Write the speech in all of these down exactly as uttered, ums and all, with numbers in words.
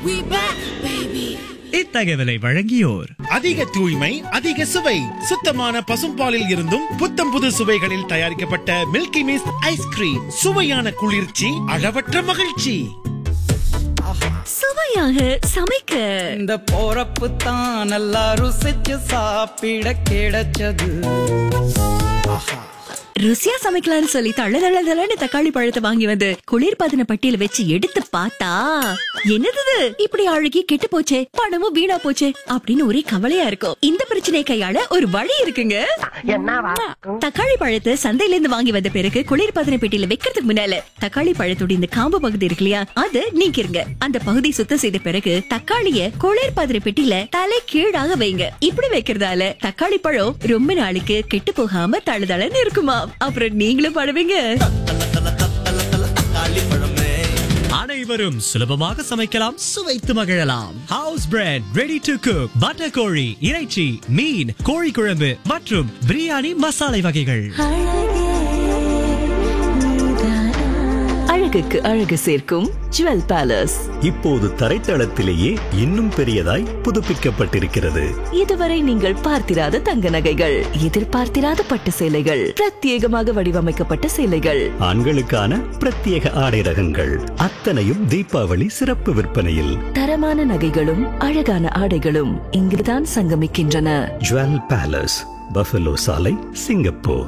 இத்தகவலை வழங்கியோர் அதிக தூய்மை அதிக சுவை சுத்தமான பசும்பாலில் இருந்தும் புத்தம் புது சுவைகளில் தயாரிக்கப்பட்ட மில்கி மிஸ்ட் ஐஸ்கிரீம். சுவையான குளிர்ச்சி, அளவற்ற மகிழ்ச்சி. சுவையாக சமைக்க இந்த போறப்பு தான் நல்லா ருசிச்சு சாப்பிட கிடைச்சது. ருசியா சமைக்கலாம்னு சொல்லி தள்ள தள்ள தள்ளன்னு தக்காளி பழத்தை வாங்கி வந்து குளிர்பதன பட்டியல வச்சு எடுத்து பார்த்தா என்னது இப்படி அழுகி கெட்டு போச்சே, பணமும் வீணா போச்சே அப்படின்னு ஒரே கவலையா இருக்கும். இந்த பிரச்சனையை கையாள ஒரு வழி இருக்குங்க. தக்காளி பழத்தை சந்தையில இருந்து வாங்கி வந்த பிறகு குளிர்பதன பெட்டியில வைக்கிறதுக்கு முன்னால தக்காளி பழத்தோட இந்த காம்பு பகுதி இருக்கு இல்லையா, அதை நீக்கிருங்க. அந்த பகுதி சுத்தம் செய்த பிறகு தக்காளிய குளிர்பதன பெட்டியில தலை கீழாக வைங்க. இப்படி வைக்கிறதால தக்காளி பழம் ரொம்ப நாளைக்கு கெட்டு போகாம தழுதளன்னு இருக்குமா. அப்புறம் நீங்களும் படுவீங்க. அனைவரும் சுலபமாக சமைக்கலாம், சுவைத்து மகிழலாம். House bread, ready to cook, butter கோழி, இறைச்சி, மீன், கோழி குழம்பு மற்றும் பிரியாணி மசாலை வகைகள். அழகுக்கு அழகு சேர்க்கும் ஜுவல் பேலஸ் இப்போது தரைத்தளத்திலேயே இன்னும் பெரியதாய் புதுப்பிக்கப்பட்டிருக்கிறது. இதுவரை நீங்கள் பார்த்திராத தங்க நகைகள், எதிர்பார்த்திராத பட்டு சேலைகள், பிரத்யேகமாக வடிவமைக்கப்பட்ட சேலைகள், ஆண்களுக்கான பிரத்யேக ஆடை ரகங்கள் அத்தனையும் தீபாவளி சிறப்பு விற்பனையில். தரமான நகைகளும் அழகான ஆடைகளும் இங்குதான் சங்கமிக்கின்றன. ஜுவல் பேலஸ், பஃபலோ சாலை, சிங்கப்பூர்.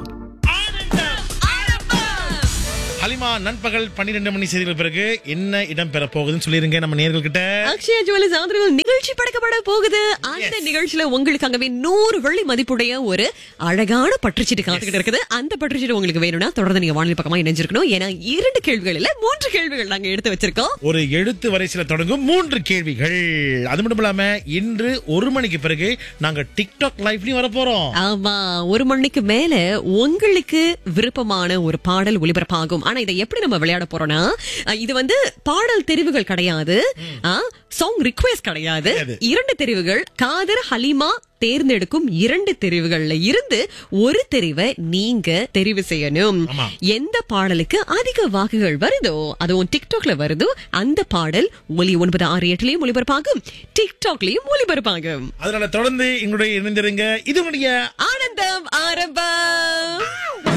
ஹலிமா, நண்பகல் பன்னிரண்டு மணி செய்திகள் பிறகு என்ன இடம் பெற போகுதுன்னு சொல்லிருங்க நம்ம நேயர்கள் கிட்ட. அக்ஷயா ஜுவல்லர்ஸ் ஆதரவில் நிகழ்ச்சி படைக்கப்பட போகுது. அந்த நிகழ்ச்சியில உங்களுக்காகவே நூறு வெள்ளி மதிப்புடைய ஒரு அழகான பற்றுச்சீட்டு காத்துக்கிட்டு இருக்குது. அந்த பற்றுச்சீட்டு உங்களுக்கு வேணும்னா தொடர்ந்து நீங்க வானொலி பக்கமா இணைஞ்சிருக்கணும். ஏன்னா இரண்டு கேள்விகள் இல்ல, மூன்று கேள்விகள் நாங்க எடுத்து வச்சிருக்கோம். ஒரு எழுத்து வரிசையில தொடங்கும் மூன்று கேள்விகள். அது மட்டும் இல்லாம இன்று ஒரு மணிக்கு பிறகு நாங்க டிக்டாக் லைவ்லயும் வர போறோம். ஆமா, ஒரு மணிக்கு மேல உங்களுக்கு விருப்பமான ஒரு பாடல் ஒளிபரப்பாகும். ஆனா இதை எப்படி நம்ம விளையாட போறோம்னா, இது வந்து பாடல் தெரிவுகள் கிடையாது, சாங் ரிக்வெஸ்ட் கிடையாது. இரண்டு தெரிவுகள், காதர் ஹலிமா தேர்ந்தெடுக்கும் இரண்டு தெரிவுகள்ல இருந்து ஒரு தெரிவை நீங்க தெரிவு செய்யணும். எந்த பாடலுக்கு அதிக வாக்குகள் வருதோ, அதுவும் டிக்டாக்ல வருதோ, அந்த பாடல் ஒலி ஒன்பது ஆறு எட்டுலயும் ஒளிபரப்பாகும், டிக்டாக்லயும் ஒளிபரப்பாகும். அதனால தொடர்ந்து எங்களுடைய இணைந்திருங்க. இது உங்களுடைய ஆனந்தம் ஆரம்பம்.